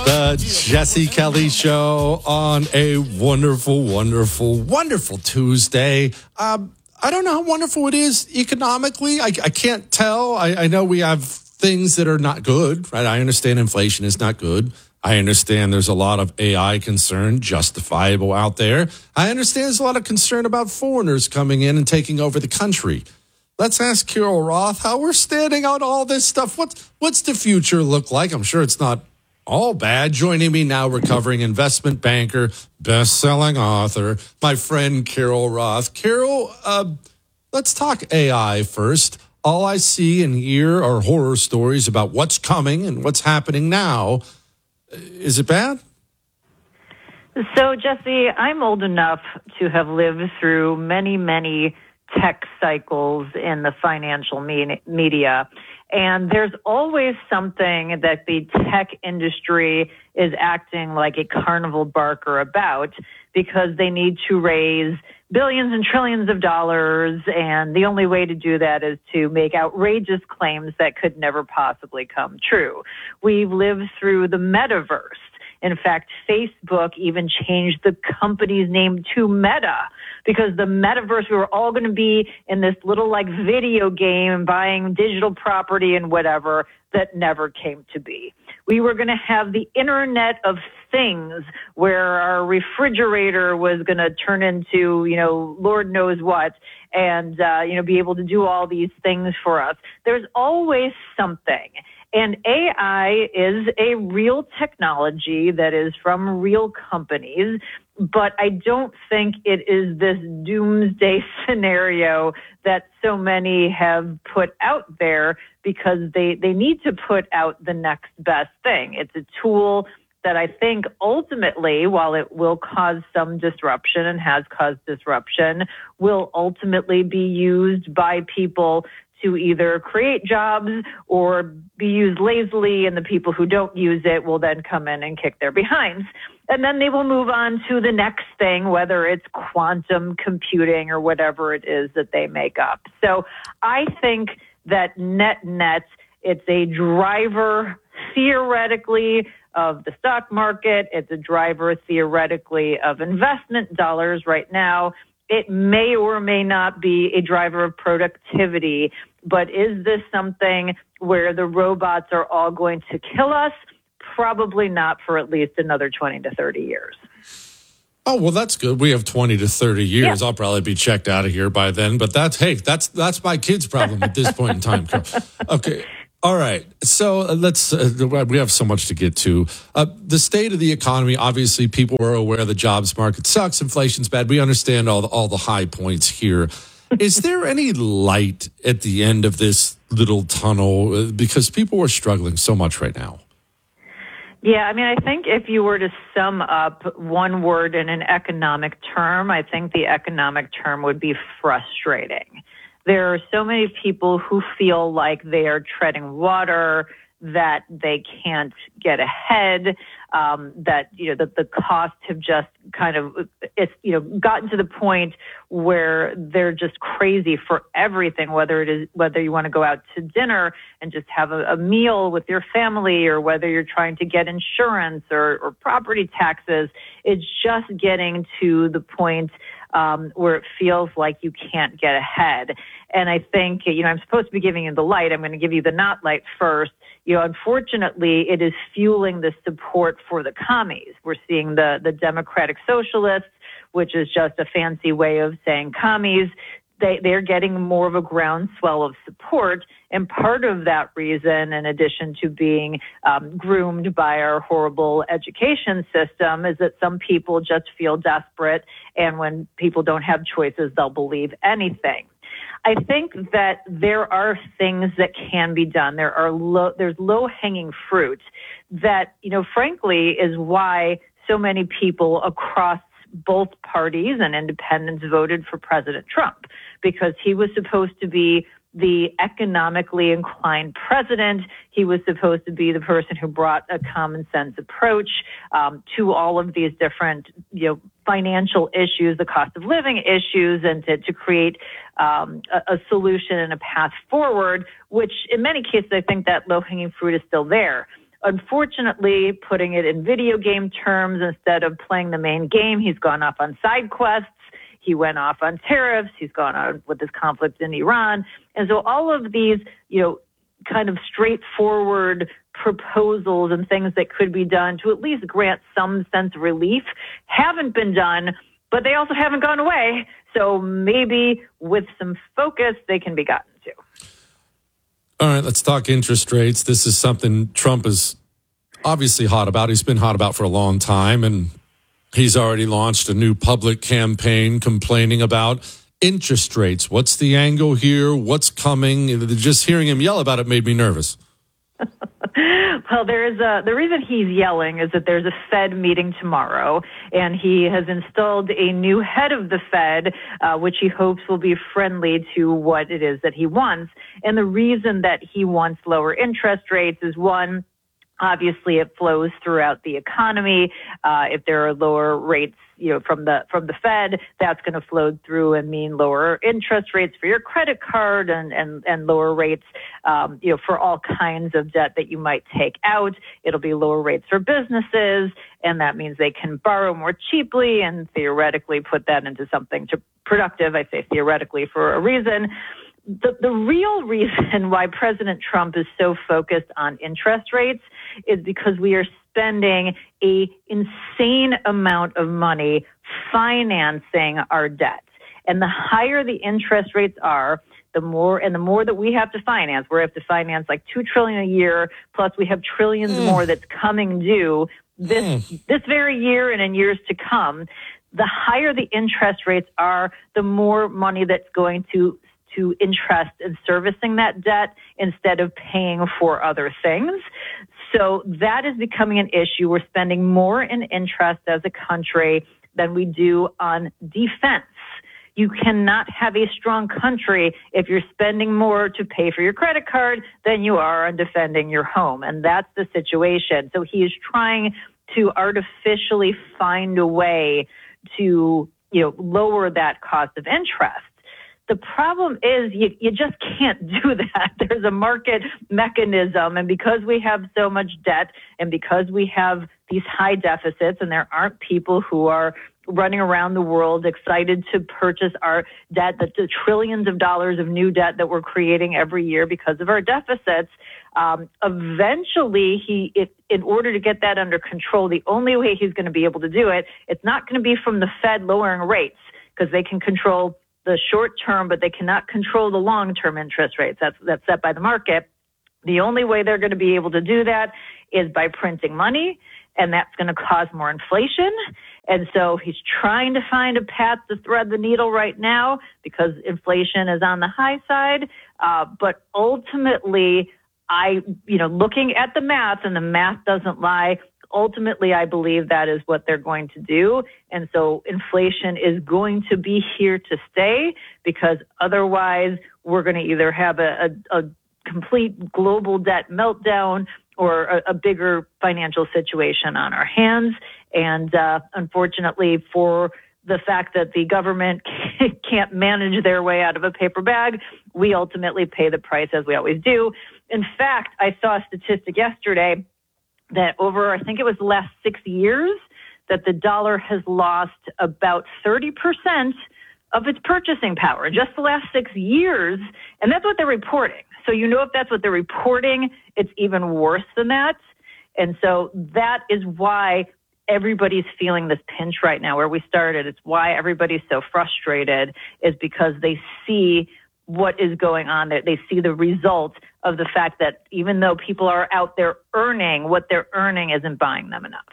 The Jesse Kelly Show on a wonderful, wonderful, wonderful Tuesday. I don't know how wonderful it is economically. I can't tell. I know we have things that are not good, right? I understand inflation is not good. I understand there's a lot of AI concern, justifiable out there. I understand there's a lot of concern about foreigners coming in and taking over the country. Let's ask Carol Roth how we're standing on all this stuff. What's the future look like? I'm sure it's not all bad. Joining me now, recovering investment banker, best-selling author, my friend Carol Roth. Carol, let's talk AI first. All I see and hear are horror stories about what's coming and what's happening now. Is it bad? So, Jesse, I'm old enough to have lived through many, many tech cycles in the financial media. And there's always something that the tech industry is acting like a carnival barker about because they need to raise billions and trillions of dollars. And the only way to do that is to make outrageous claims that could never possibly come true. We've lived through the metaverse. In fact, Facebook even changed the company's name to Meta because the metaverse, we were all going to be in this little video game, buying digital property and whatever that never came to be. We were going to have the Internet of Things where our refrigerator was going to turn into, Lord knows what, and, be able to do all these things for us. There's always something. And AI is a real technology that is from real companies, but I don't think it is this doomsday scenario that so many have put out there because they need to put out the next best thing. It's a tool that I think ultimately, while it will cause some disruption and has caused disruption, will ultimately be used by people to either create jobs or be used lazily, and the people who don't use it will then come in and kick their behinds. And then they will move on to the next thing, whether it's quantum computing or whatever it is that they make up. So I think that net, it's a driver theoretically of the stock market. It's a driver theoretically of investment dollars right now. It may or may not be a driver of productivity, but is this something where the robots are all going to kill us? Probably not for at least another 20 to 30 years. Oh, well, that's good. We have 20 to 30 years. Yeah. I'll probably be checked out of here by then, but that's my kid's problem at this point in time. Okay. All right. So let's, we have so much to get to. The state of the economy, obviously people are aware the jobs market sucks. Inflation's bad. We understand all the high points here. Is there any light at the end of this little tunnel? Because people are struggling so much right now. Yeah, I think if you were to sum up one word in an economic term, I think the economic term would be frustrating. There are so many people who feel like they are treading water, that they can't get ahead, that the costs have just kind of gotten to the point where they're just crazy for everything, whether you want to go out to dinner and just have a meal with your family, or whether you're trying to get insurance or property taxes. It's just getting to the point where it feels like you can't get ahead. And I think, I'm supposed to be giving you the light. I'm going to give you the not light first. Unfortunately, it is fueling the support for the commies. We're seeing the Democratic Socialists, which is just a fancy way of saying commies. They're getting more of a groundswell of support. And part of that reason, in addition to being groomed by our horrible education system, is that some people just feel desperate. And when people don't have choices, they'll believe anything. I think that there are things that can be done. There's low-hanging fruit that, frankly, is why so many people across both parties and independents voted for President Trump, because he was supposed to be the economically inclined president. He was supposed to be the person who brought a common sense approach to all of these different, financial issues, the cost of living issues, and to create a solution and a path forward, which in many cases, I think that low-hanging fruit is still there. unfortunately, putting it in video game terms instead of playing the main game, he's gone off on side quests. He went off on tariffs. He's gone on with this conflict in Iran. And so all of these, kind of straightforward proposals and things that could be done to at least grant some sense of relief haven't been done, but they also haven't gone away. So maybe with some focus, they can be gotten to. All right, let's talk interest rates. This is something Trump is obviously hot about. He's been hot about for a long time, and he's already launched a new public campaign complaining about interest rates. What's the angle here? What's coming? Just hearing him yell about it made me nervous. Well, the reason he's yelling is that there's a Fed meeting tomorrow, and he has installed a new head of the Fed, which he hopes will be friendly to what it is that he wants. And the reason that he wants lower interest rates is, one, obviously it flows throughout the economy. If there are lower rates, from the Fed, that's going to flow through and mean lower interest rates for your credit card and lower rates, for all kinds of debt that you might take out. It'll be lower rates for businesses, and that means they can borrow more cheaply and theoretically put that into something productive. I say theoretically for a reason. The real reason why President Trump is so focused on interest rates is because we are spending an insane amount of money financing our debt. And the higher the interest rates are, the more that we have to finance. We have to finance like $2 trillion a year, plus we have trillions more that's coming due this very year and in years to come. The higher the interest rates are, the more money that's going to interest in servicing that debt instead of paying for other things. So that is becoming an issue. We're spending more in interest as a country than we do on defense. You cannot have a strong country if you're spending more to pay for your credit card than you are on defending your home. And that's the situation. So he is trying to artificially find a way to, lower that cost of interest. The problem is you just can't do that. There's a market mechanism, and because we have so much debt and because we have these high deficits and there aren't people who are running around the world excited to purchase our debt, the trillions of dollars of new debt that we're creating every year because of our deficits, eventually in order to get that under control, the only way he's going to be able to do it, it's not going to be from the Fed lowering rates, because they can control the short term, but they cannot control the long-term interest rates. That's set by the market. The only way they're going to be able to do that is by printing money, and that's going to cause more inflation. And so he's trying to find a path to thread the needle right now because inflation is on the high side. But ultimately, looking at the math, and the math doesn't lie, ultimately, I believe that is what they're going to do. And so inflation is going to be here to stay, because otherwise we're going to either have a complete global debt meltdown or a bigger financial situation on our hands. And unfortunately, for the fact that the government can't manage their way out of a paper bag, we ultimately pay the price, as we always do. In fact, I saw a statistic yesterday that over, I think it was the last 6 years, that the dollar has lost about 30% of its purchasing power, just the last 6 years. And that's what they're reporting. So if that's what they're reporting, it's even worse than that. And so that is why everybody's feeling this pinch right now where we started. It's why everybody's so frustrated, is because they see what is going on there. They see the result of the fact that even though people are out there earning, what they're earning isn't buying them enough.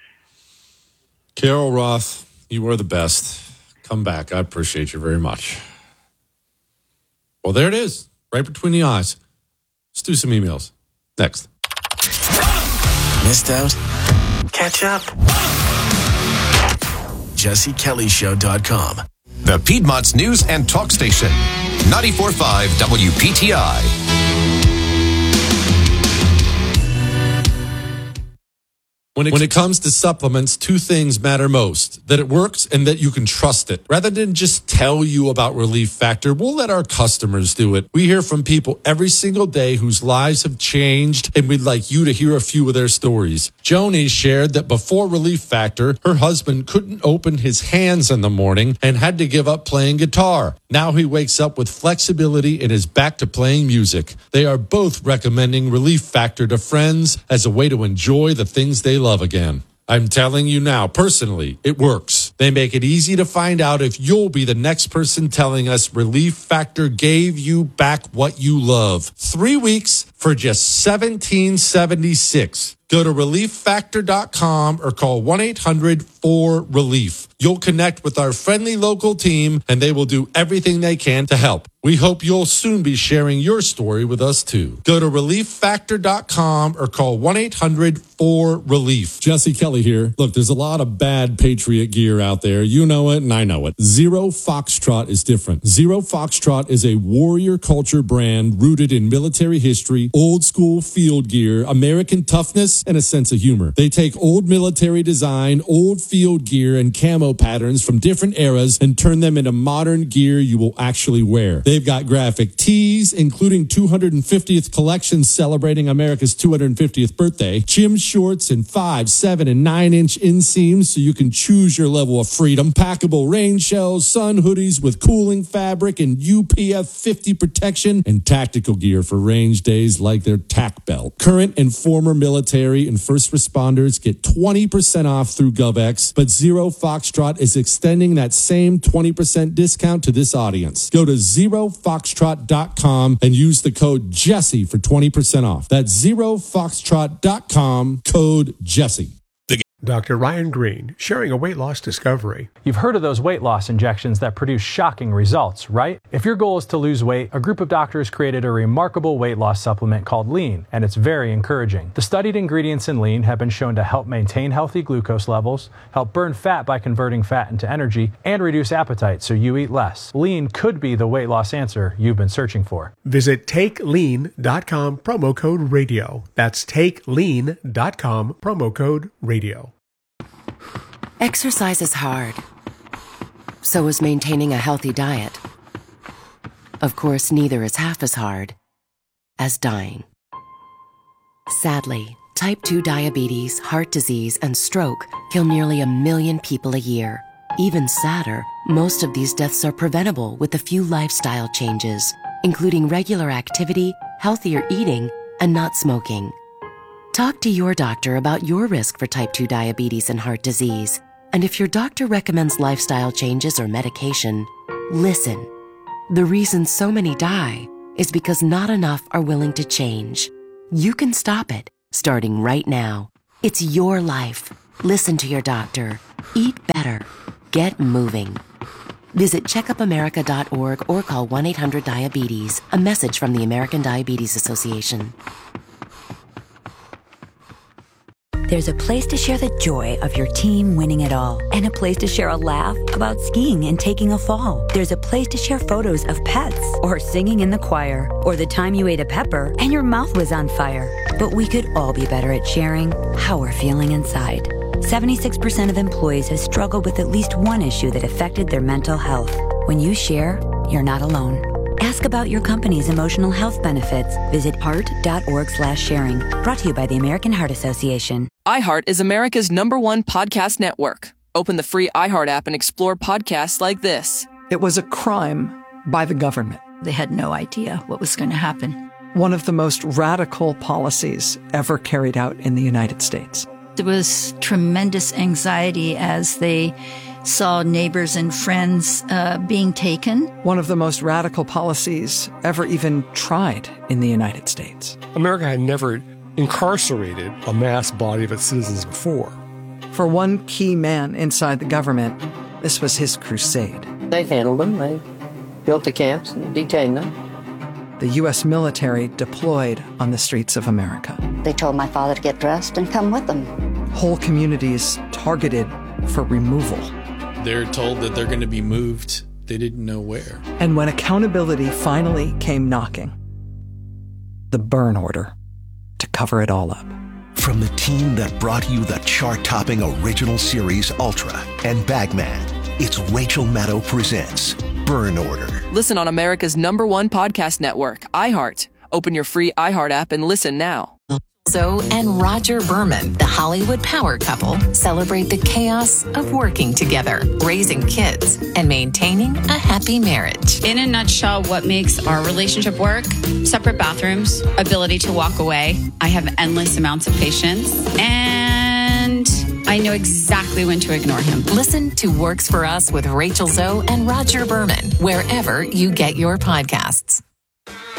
Carol Roth, you are the best. Come back. I appreciate you very much. Well, there it is, right between the eyes. Let's do some emails. Next. Missed out? Catch up. JesseKellyShow.com. The Piedmont's news and talk station. 94.5 WPTI. When it comes to supplements, two things matter most: that it works and that you can trust it. Rather than just tell you about Relief Factor, we'll let our customers do it. We hear from people every single day whose lives have changed, and we'd like you to hear a few of their stories. Joni shared that before Relief Factor, her husband couldn't open his hands in the morning and had to give up playing guitar. Now he wakes up with flexibility and is back to playing music. They are both recommending Relief Factor to friends as a way to enjoy the things they love again. I'm telling you now, personally, it works. They make it easy to find out if you'll be the next person telling us Relief Factor gave you back what you love. 3 weeks for just $17.76. Go to ReliefFactor.com or call 1-800-4RELIEF. You'll connect with our friendly local team, and they will do everything they can to help. We hope you'll soon be sharing your story with us, too. Go to ReliefFactor.com or call 1-800-4RELIEF. Jesse Kelly here. Look, there's a lot of bad Patriot gear out there. You know it, and I know it. Zero Foxtrot is different. Zero Foxtrot is a warrior culture brand rooted in military history, old school field gear, American toughness, and a sense of humor. They take old military design, old field gear, and camo patterns from different eras and turn them into modern gear you will actually wear. They've got graphic tees, including 250th collections celebrating America's 250th birthday, gym shorts in 5, 7, and 9-inch inseams so you can choose your level of freedom, packable rain shells, sun hoodies with cooling fabric and UPF 50 protection, and tactical gear for range days like their TAC belt. Current and former military and first responders get 20% off through GovX, but Zero Foxtrot is extending that same 20% discount to this audience. Go to ZeroFoxtrot.com and use the code Jesse for 20% off. That's ZeroFoxtrot.com, code Jesse. Dr. Ryan Green, sharing a weight loss discovery. You've heard of those weight loss injections that produce shocking results, right? If your goal is to lose weight, a group of doctors created a remarkable weight loss supplement called Lean, and it's very encouraging. The studied ingredients in Lean have been shown to help maintain healthy glucose levels, help burn fat by converting fat into energy, and reduce appetite so you eat less. Lean could be the weight loss answer you've been searching for. Visit TakeLean.com, promo code radio. That's TakeLean.com, promo code radio. Exercise is hard. So is maintaining a healthy diet. Of course, neither is half as hard as dying. Sadly, type 2 diabetes, heart disease, and stroke kill nearly 1 million people a year. Even sadder, most of these deaths are preventable with a few lifestyle changes, including regular activity, healthier eating, and not smoking. Talk to your doctor about your risk for type 2 diabetes and heart disease. And if your doctor recommends lifestyle changes or medication, listen. The reason so many die is because not enough are willing to change. You can stop it, starting right now. It's your life. Listen to your doctor. Eat better. Get moving. Visit checkupamerica.org or call 1-800-DIABETES. A message from the American Diabetes Association. There's a place to share the joy of your team winning it all, and a place to share a laugh about skiing and taking a fall. There's a place to share photos of pets, or singing in the choir, or the time you ate a pepper and your mouth was on fire. But we could all be better at sharing how we're feeling inside. 76% of employees have struggled with at least one issue that affected their mental health. When you share, you're not alone. Ask about your company's emotional health benefits. Visit heart.org/sharing. Brought to you by the American Heart Association. iHeart is America's #1 podcast network. Open the free iHeart app and explore podcasts like this. It was a crime by the government. They had no idea what was going to happen. One of the most radical policies ever carried out in the United States. There was tremendous anxiety as they saw neighbors and friends being taken. One of the most radical policies ever even tried in the United States. America had never incarcerated a mass body of its citizens before. For one key man inside the government, this was his crusade. They handled them. They built the camps and detained them. The U.S. military deployed on the streets of America. They told my father to get dressed and come with them. Whole communities targeted for removal. They're told that they're going to be moved. They didn't know where. And when accountability finally came knocking, the burn order to cover it all up. From the team that brought you the chart-topping original series Ultra and Bagman, it's Rachel Maddow presents Burn Order. Listen on America's #1 podcast network, iHeart. Open your free iHeart app and listen now. Zoe and Roger Berman, the Hollywood power couple, celebrate the chaos of working together, raising kids, and maintaining a happy marriage. In a nutshell, what makes our relationship work? Separate bathrooms, ability to walk away. I have endless amounts of patience, and I know exactly when to ignore him. Listen to Works for Us with Rachel Zoe and Roger Berman, wherever you get your podcasts.